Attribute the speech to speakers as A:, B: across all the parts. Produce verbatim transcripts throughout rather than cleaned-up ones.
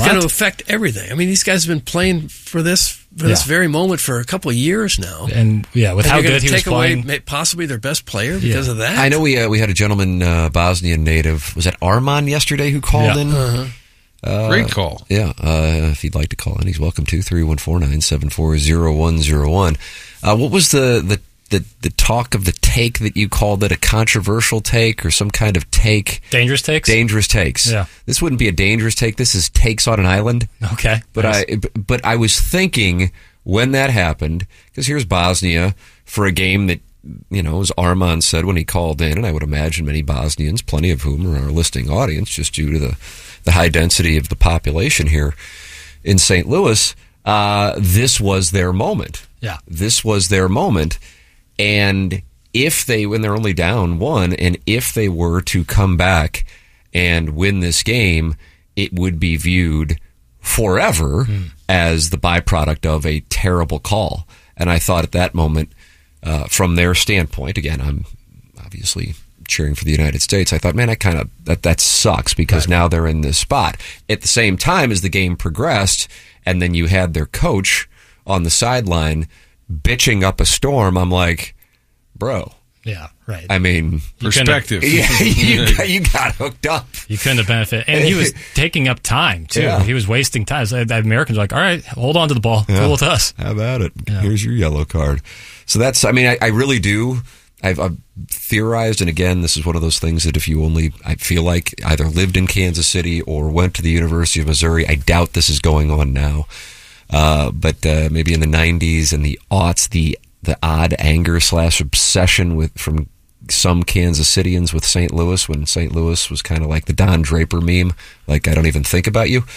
A: going to affect everything. I mean, these guys have been playing for this for this
B: Yeah.
A: very moment for a couple of years now.
B: And yeah, with
A: and
B: how
A: you're
B: good
A: gonna
B: he was
A: take away
B: playing,
A: possibly their best player because
B: Yeah.
A: of that.
C: I know we uh, we had a gentleman, uh, Bosnian native, was that Arman yesterday, who called
B: Yeah.
C: in?
A: Uh-huh.
C: Uh,
D: Great call.
C: Yeah, uh, if you'd like to call in, he's welcome to three one four, nine seven four, zero one zero one. Uh, what was the, the, the, the talk of the take that you called it, a controversial take or some kind of take?
B: dangerous takes.
C: Dangerous takes.
B: Yeah.
C: This wouldn't be a dangerous take. This is takes on an island.
B: Okay,
C: But
B: nice.
C: I but I was thinking when that happened, because here's Bosnia for a game that, you know, as Arman said when he called in, and I would imagine many Bosnians, plenty of whom are our listening audience, just due to the, the high density of the population here in Saint Louis, uh, this was their moment.
B: Yeah.
C: This was their moment. And if they, when they're only down one, and if they were to come back and win this game, it would be viewed forever mm. as the byproduct of a terrible call. And I thought at that moment, uh, from their standpoint, again, I'm obviously cheering for the United States, I thought, man, I kind of, that, that sucks because right. now they're in this spot. At the same time, as the game progressed, and then you had their coach on the sideline bitching up a storm, I'm like, bro.
B: Yeah, right.
C: I mean,
D: perspective.
C: Yeah, you, got, you got hooked up.
B: You couldn't have benefited. And he was taking up time, too.
C: Yeah.
B: He was wasting time. So the Americans were like, all right, hold on to the ball.
C: Yeah.
B: Cool with us.
C: How about it?
B: Yeah.
C: Here's your yellow card. So that's, I mean, I, I really do. I've, I've theorized, and again, this is one of those things that if you only, I feel like, either lived in Kansas City or went to the University of Missouri, I doubt this is going on now. Uh, but uh, maybe in the nineties and the aughts, the the odd anger slash obsession with from some Kansas Cityans with Saint Louis, when Saint Louis was kind of like the Don Draper meme, like I don't even think about you,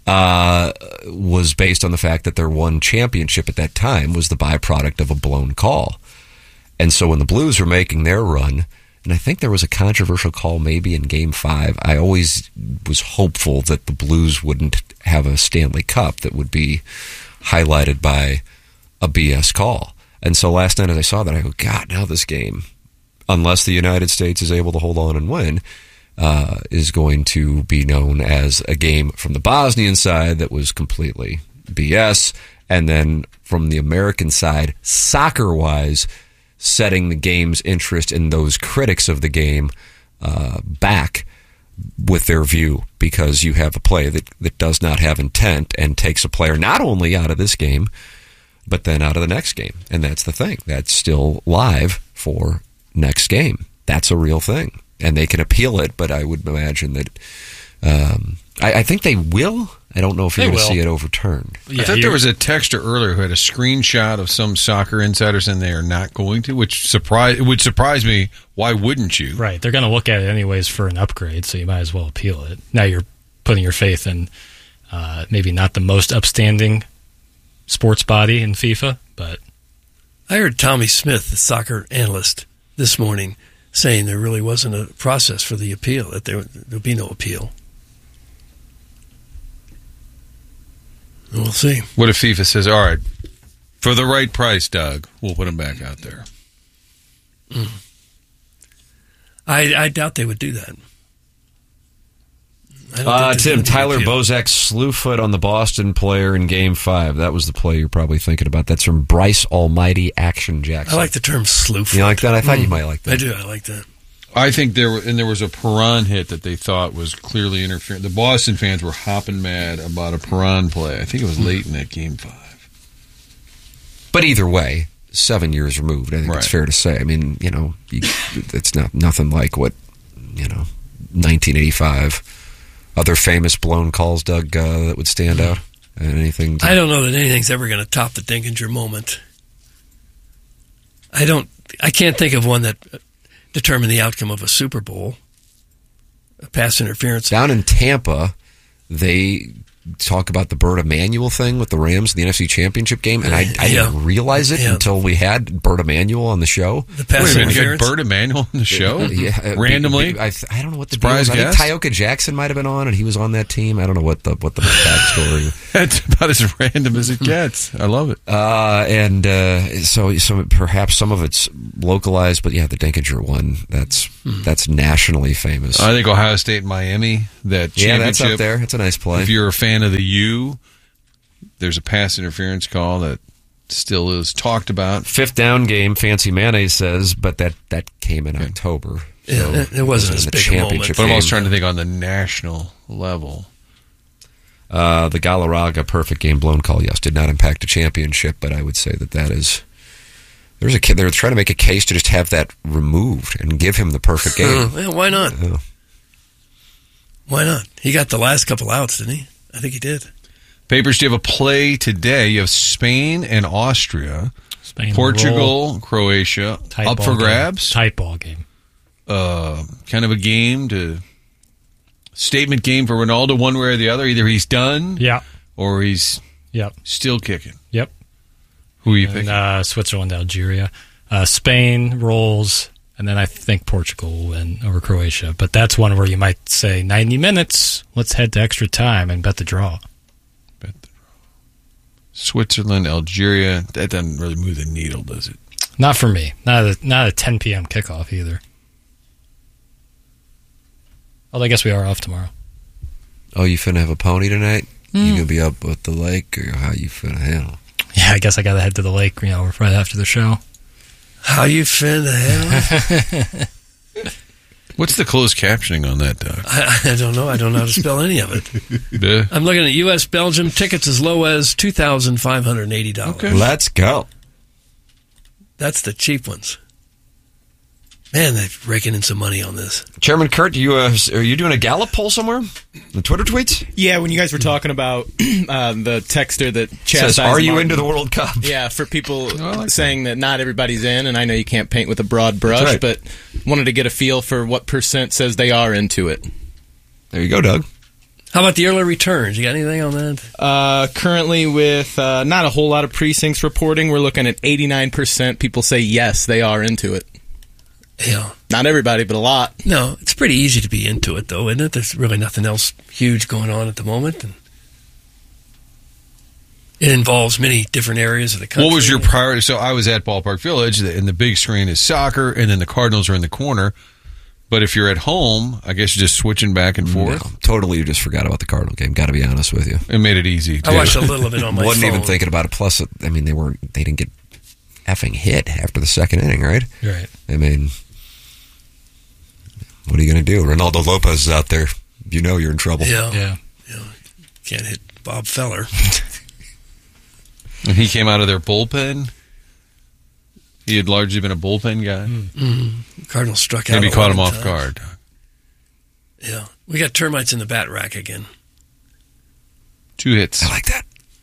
C: uh, was based on the fact that their one championship at that time was the byproduct of a blown call. And so when the Blues were making their run, and I think there was a controversial call maybe in Game five, I always was hopeful that the Blues wouldn't have a Stanley Cup that would be highlighted by a B S call. And so last night as I saw that, I go, God, now this game, unless the United States is able to hold on and win, uh, is going to be known as a game from the Bosnian side that was completely B S. And then from the American side, soccer-wise, setting the game's interest in those critics of the game uh, back with their view, because you have a play that, that does not have intent and takes a player not only out of this game, but then out of the next game. And that's the thing. That's still live for next game. That's a real thing. And they can appeal it, but I would imagine that um, I, I think they will. I don't know if you're going to see it overturned.
D: Yeah, I thought there was a texter earlier who had a screenshot of some soccer insiders, and they are not going to, which surprise it would surprise me. Why wouldn't you?
B: Right. They're going to look at it anyways for an upgrade, so you might as well appeal it. Now you're putting your faith in uh, maybe not the most upstanding sports body in FIFA, but
A: I heard Tommy Smith, the soccer analyst, this morning saying there really wasn't a process for the appeal, that there would be no appeal. We'll see.
D: What if FIFA says, all right, for the right price, Doug, we'll put him back out there?
A: Mm. I, I doubt they would do that. I don't
C: Uh,
A: think
C: Tim,
A: there's
C: Tyler
A: any appeal.
C: Bozak slew foot on the Boston player in Game five. That was the play you're probably thinking about. That's from Bryce Almighty Action Jackson.
A: I like the term slew foot.
C: You like that? I thought
A: Mm.
C: you might like that.
A: I do. I like that.
D: I think there were, and there was a Perron hit that they thought was clearly interference. The Boston fans were hopping mad about a Perron play. I think it was late in that Game five.
C: But either way, seven years removed, I think
D: Right.
C: it's fair to say. I mean, you know, you, it's not nothing like what, you know, nineteen eighty-five, other famous blown calls, Doug, uh, that would stand out. And anything? To,
A: I don't know that anything's ever going to top the Dinkinger moment. I don't. I can't think of one that determined the outcome of a Super Bowl. A pass interference.
C: Down in Tampa, they talk about the Bert Emanuel thing with the Rams in the N F C Championship game, and I, I
A: Yeah.
C: didn't realize it
A: Yeah.
C: until we had Bert Emanuel on the show.
A: The pass
D: Wait a minute, you
A: interference.
D: had Bert Emanuel on the show?
C: Yeah, uh,
D: Randomly?
C: be- I, I don't know what the
D: Surprise
C: deal was. I
D: guest?
C: think Tioka Jackson might have been on, and he was on that team. I don't know what the what the backstory.
D: That's about as random as it gets. I love it.
C: Uh, and uh, so, so perhaps some of it's localized, but yeah, the Dinkinger one that's that's nationally famous.
D: I think Ohio State and Miami, that
C: yeah, that's
D: championship.
C: up there. It's a nice play.
D: If you're a fan fan of the U. There's a pass interference call that still is talked about.
C: Fifth down game, Fancy Mayonnaise says, but that, that came in October. So
A: yeah, it, it wasn't as
C: in the
A: big a moment.
C: championship
D: But I'm also
C: game.
D: trying to think on the national level.
C: Uh, the Galarraga perfect game blown call, yes, did not impact the championship, but I would say that that is... There's a kid. They're trying to make a case to just have that removed and give him the perfect game.
A: Yeah, why not?
C: Yeah.
A: Why not? He got the last couple outs, didn't he? I think he did.
D: Papers, do you have a play today? You have Spain and Austria.
B: Spain,
D: Portugal,
B: roll.
D: Croatia,
B: Tight
D: up
B: ball
D: for
B: game.
D: grabs.
B: Tight ball game.
D: Uh, kind of a game to statement game for Ronaldo, one way or the other. Either he's done,
B: Yeah.
D: or he's
B: Yep.
D: still kicking.
B: Yep.
D: Who are you
B: And,
D: picking?
B: uh, Switzerland, Algeria. Uh, Spain rolls, and then I think Portugal will win over Croatia. But that's one where you might say ninety minutes. Let's head to extra time and bet the draw.
D: Bet the draw. Switzerland, Algeria. That doesn't really move the needle, does it?
B: Not for me. Not a, not a ten p.m. kickoff either. Although I guess we are off tomorrow.
C: Oh, you finna have a pony tonight? Mm. You gonna be up at the lake, or how you finna handle?
B: Yeah, I guess I got to head to the lake, you know, right after the show.
A: How you finna hell?
D: What's the closed captioning on that, Doug?
A: I, I don't know. I don't know how to spell any of it.
D: Yeah.
A: I'm looking at U S Belgium tickets as low as two thousand five hundred eighty dollars.
D: Okay.
C: Let's go.
A: That's the cheap ones. Man, they're raking in some money on this.
C: Chairman Kurt, you uh, are you doing a Gallup poll somewhere? The Twitter tweets?
E: Yeah, when you guys were talking about uh, the texter that chastised
C: Says, are you
E: Martin.
C: into the World Cup?
E: Yeah, for people
D: I like
E: saying that. that not everybody's in, and I know you can't paint with a broad brush,
C: right.
E: but wanted to get a feel for what percent says they are into it.
C: There you go, Doug.
A: How about the early returns? You got anything on that?
E: Uh, currently, with uh, not a whole lot of precincts reporting, we're looking at eighty-nine percent people say yes, they are into it.
A: Yeah.
E: Not everybody, but a lot.
A: No, it's pretty easy to be into it, though, isn't it? There's really nothing else huge going on at the moment. And it involves many different areas of the country.
D: What was your priority? So I was at Ballpark Village, and the big screen is soccer, and then the Cardinals are in the corner. But if you're at home, I guess you're just switching back and forth.
C: No, totally, you just forgot about the Cardinal game. Got to be honest with you.
D: It made it easy.
A: I
D: too.
A: watched a little of it on my
C: Wasn't
A: phone.
C: even thinking about it. Plus, I mean, they weren't. They didn't get effing hit after the second inning, right?
B: Right.
C: I mean, what are you going to do? Ronaldo Lopez is out there. You know you're in trouble.
A: Yeah.
B: Yeah.
A: Yeah. Can't hit Bob Feller.
D: And he came out of their bullpen. He had largely been a bullpen guy.
A: Mm-hmm. Cardinals struck out.
D: Maybe caught him
A: eleven
D: off
A: times.
D: guard.
A: Yeah. We got termites in the bat rack again.
D: Two hits.
C: I like that.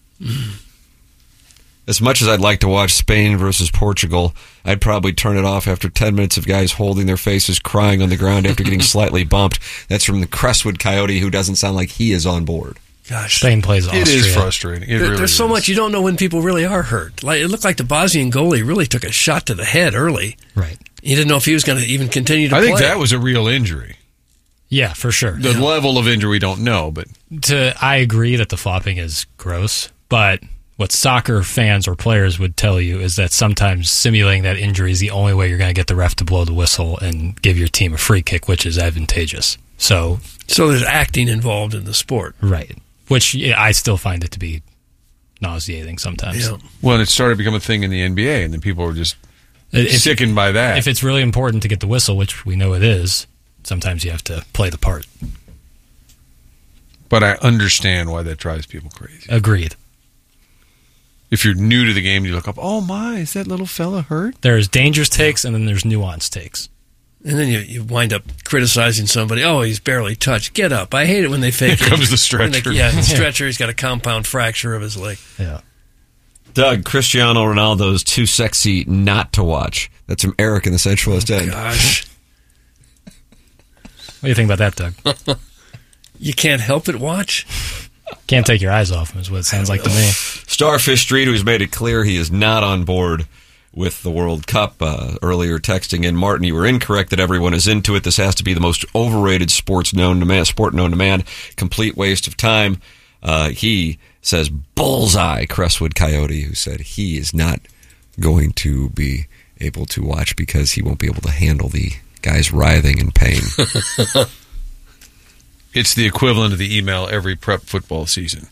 C: As much as I'd like to watch Spain versus Portugal, I'd probably turn it off after ten minutes of guys holding their faces, crying on the ground after getting slightly bumped. That's from the Crestwood Coyote, who doesn't sound like he is on board.
A: Gosh.
B: Spain plays Austria.
D: It is frustrating. It
A: There-
D: really
A: there's so
D: is.
A: much you don't know when people really are hurt. Like it looked like the Bosnian goalie really took a shot to the head early.
B: Right.
A: You didn't know if he was going to even continue to
D: I
A: play.
D: think that was a real injury.
B: Yeah, for sure.
D: The level of injury we don't know, but
B: To I agree that the flopping is gross, but what soccer fans or players would tell you is that sometimes simulating that injury is the only way you're going to get the ref to blow the whistle and give your team a free kick, which is advantageous. So,
A: So there's acting involved in the sport.
B: right. Which yeah, I still find it to be nauseating sometimes.
A: Yeah.
D: well, it started to become a thing in the N B A, and then people were just
B: If,
D: sickened by that.
B: if it's really important to get the whistle, which we know it is, sometimes you have to play the part.
D: but I understand why that drives people crazy.
B: Agreed.
D: If you're new to the game, you look up, oh my, is that little fella hurt?
B: There's dangerous takes and then there's nuanced takes.
A: And then you, you wind up criticizing somebody. Oh, he's barely touched. Get up. I hate it when they fake
D: Here
A: it.
D: comes the
A: When they-
D: stretcher.
A: yeah, the stretcher. He's got a compound fracture of his leg.
B: Yeah.
C: Doug, Cristiano Ronaldo is too sexy not to watch. That's from Eric in the Central West End.
A: Gosh.
B: What do you think about that, Doug?
A: You can't help but watch?
B: Can't take your eyes off him is what it sounds like to me.
C: Starfish Street, who's made it clear he is not on board with the World Cup. Uh, earlier texting in, Martin, you were incorrect that everyone is into it. This has to be the most overrated sports known to man, sport known to man. Complete waste of time. Uh, he says bullseye, Crestwood Coyote, who said he is not going to be able to watch because he won't be able to handle the guys writhing in pain.
D: It's the equivalent of the email every prep football season.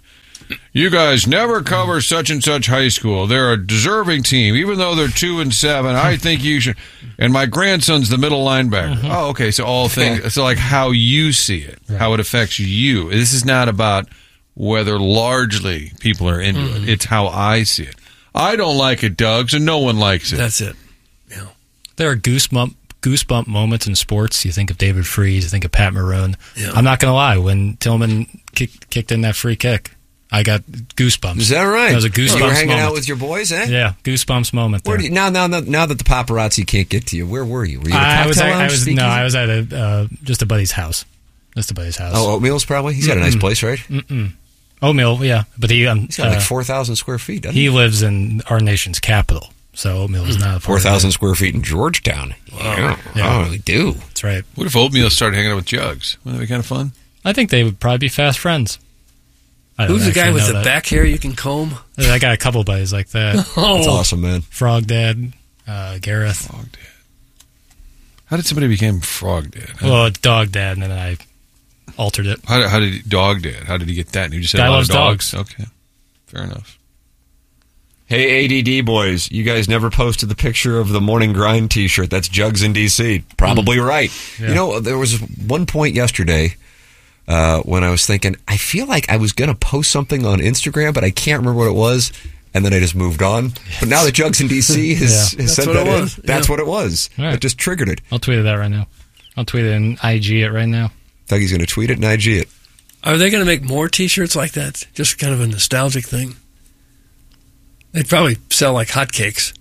D: You guys never cover such and such high school. They're a deserving team, even though they're two and seven. I think you should. And my grandson's the middle linebacker. Mm-hmm. Oh, okay. So all things. So like how you see it, right. How it affects you. This is not about whether largely people are into mm-hmm. it. It's how I see it. I don't like it, Doug, so no one likes it.
A: That's it. Yeah.
B: There are goosebump goosebump moments in sports. You think of David Freese, you think of Pat Maroon. Yeah. I'm not going to lie. When Tillman kick, kicked in that free kick, I got goosebumps.
C: Is that right?
B: That was a goosebumps
C: You were hanging
B: moment.
C: out with your boys, eh?
B: Yeah, goosebumps moment.
C: Where do you, now, now, now that the paparazzi can't get to you, where were you? Were you at a
B: I was,
C: cocktail
B: I, I
C: lounge
B: was
C: speaking?
B: no, I was at a uh, just a buddy's house. Just a buddy's house.
C: Oh, Oatmeal's probably. He's got
B: Mm-mm.
C: a nice place, right?
B: Mm-mm. Oatmeal, yeah, but he um,
C: he's got
B: uh,
C: like four thousand square feet. Doesn't
B: he
C: he
B: lives in our nation's capital, so Oatmeal is not
C: four thousand square feet in Georgetown.
B: Wow.
C: Yeah,
B: Yeah.
C: oh, they do.
B: That's right.
D: What if Oatmeal started hanging out with Jugs? Wouldn't that be kind of fun?
B: I think they would probably be fast friends. I don't
A: Who's the guy
B: actually
A: with
B: know
A: the
B: that.
A: back hair you can comb?
B: I got a couple buddies like that.
A: Oh,
C: That's awesome, man.
B: Frog Dad, uh, Gareth.
D: Frog Dad. How did somebody become Frog Dad? How,
B: Well, it's Dog Dad, and then I altered it.
D: how, did, how did he, Dog Dad? How did he get that? And he just said
B: Guy
D: a lot
B: loves
D: of dogs.
B: dogs.
D: Okay, fair enough.
C: Hey, A D D boys, you guys never posted the picture of the Morning Grind T-shirt. That's Jugs in D C. Probably mm. right.
B: Yeah.
C: You know, there was one point yesterday uh, when I was thinking, I feel like I was going to post something on Instagram, but I can't remember what it was, and then I just moved on. Yes. But now that Jugs in D C has,
B: Yeah.
C: has
A: That's
C: sent
A: what
C: that
A: it
C: in,
A: was.
C: that's
A: Yeah.
C: what it was.
B: Right.
C: It just triggered it.
B: I'll tweet it out right now. I'll tweet it in I G it right now.
C: Dougie's going to tweet it and I G it.
A: are they going to make more T-shirts like that? Just kind of a nostalgic thing. They'd probably sell like hotcakes.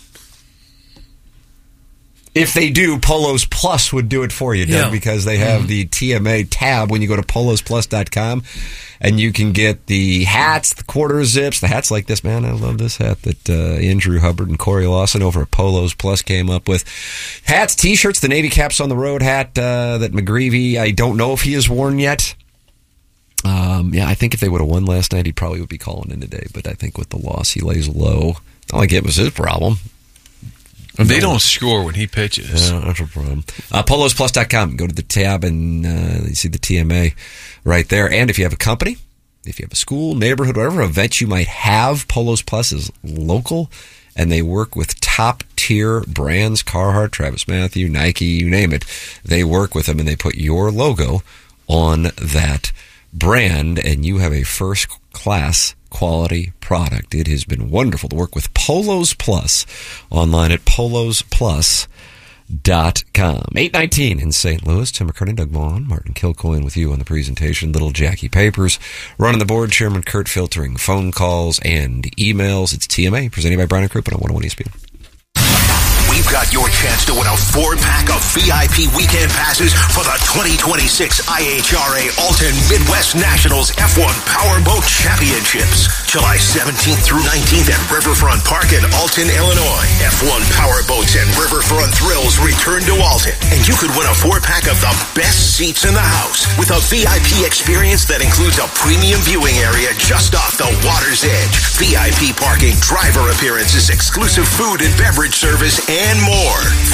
C: If they do, Polos Plus would do it for you, Doug,
A: Yeah.
C: because they have mm-hmm. the T M A tab when you go to polos plus dot com, and you can get the hats, the quarter zips, the hats like this. Man, I love this hat that uh, Andrew Hubbard and Corey Lawson over at Polos Plus came up with. Hats, T-shirts, the Navy Caps on the Road hat uh, that McGreevy, I don't know if he has worn yet. Um, yeah, I think if they would have won last night, he probably would be calling in today, but I think with the loss, he lays low. Not like it was his problem.
D: They don't score when he pitches.
C: Yeah, that's a problem. Uh, polos plus dot com. Go to the tab and uh, you see the T M A right there. And if you have a company, if you have a school, neighborhood, whatever event you might have, Polos Plus is local, and they work with top-tier brands, Carhartt, TravisMathew, Nike, you name it. They work with them, and they put your logo on that brand, and you have a first-class quality product. It has been wonderful to work with Polos Plus online at polos plus dot com. eight nineteen in Saint Louis. Tim McCurdy, Doug Vaughn, Martin Kilcoyne with you on the presentation. Little Jackie Papers running the board. Chairman Kurt filtering phone calls and emails. It's T M A presented by Brown and Crouppen on one oh one E S P N.
F: We've got your chance to win a four-pack of V I P weekend passes for the twenty twenty-six I H R A Alton Midwest Nationals F one Powerboat Championships. July seventeenth through nineteenth at Riverfront Park in Alton, Illinois. F one Powerboats and Riverfront Thrills return to Alton. And you could win a four-pack of the best seats in the house with a V I P experience that includes a premium viewing area just off the water's edge, V I P parking, driver appearances, exclusive food and beverage service, and more.